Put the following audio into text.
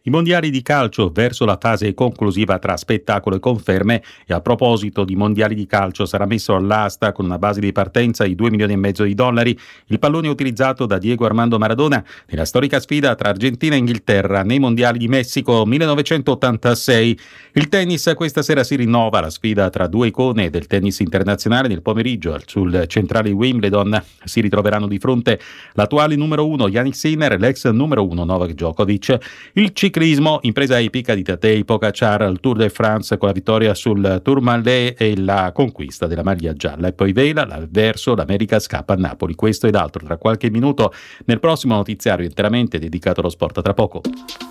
I mondiali di calcio verso la fase conclusiva tra spettacolo e conferme. E a proposito di mondiali di calcio, sarà messo all'asta con una base di partenza di 2,5 milioni di dollari il pallone utilizzato da Diego Armando Maradona nella storica sfida tra Argentina e Inghilterra nei mondiali di Messico 1986. Il tennis questa sera si rinnova, la sfida tra due icone del tennis internazionale. Nel pomeriggio sul centrale Wimbledon si ritroveranno di fronte l'attuale numero 1 Jannik Sinner e l'ex numero 1 Novak Djokovic. Il ciclismo, impresa epica di Tadej Pogačar al Tour de France con la vittoria sul Tourmalet e la conquista della maglia gialla. E poi vela l'avverso, l'America scappa a Napoli. Questo ed altro tra qualche minuto nel prossimo notiziario interamente dedicato allo sport. Tra poco.